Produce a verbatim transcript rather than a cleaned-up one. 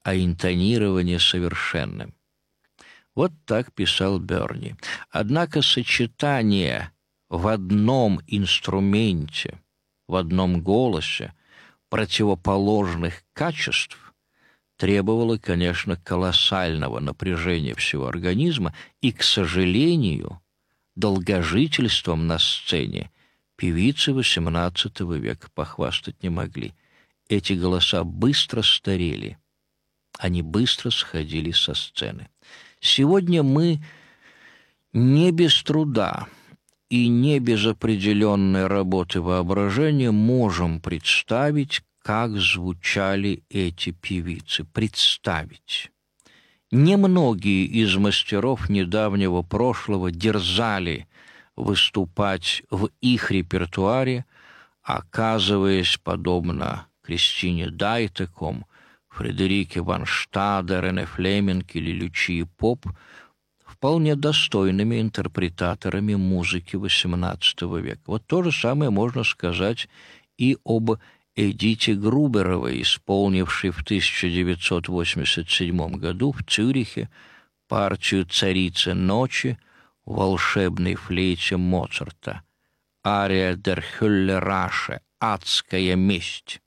а интонирование совершенным. Вот так писал Берни. Однако сочетание в одном инструменте, в одном голосе противоположных качеств требовало, конечно, колоссального напряжения всего организма, и, к сожалению, долгожительством на сцене певицы восемнадцатого века похвастать не могли. Эти голоса быстро старели, они быстро сходили со сцены. Сегодня мы не без труда и не без определенной работы воображения можем представить, как звучали эти певицы. Представить. Немногие из мастеров недавнего прошлого дерзали выступать в их репертуаре, оказываясь, подобно Кристине Дайтеком, Фредерике ван Штаде, Рене Флеминг или Лючии Поп, вполне достойными интерпретаторами музыки восемнадцатого века. Вот то же самое можно сказать и об Эдите Груберовой, исполнившей в тысяча девятьсот восемьдесят седьмом году в Цюрихе партию «Царицы ночи» в волшебной флейте Моцарта, ария «Дер Хюлле Раше» «Адская месть».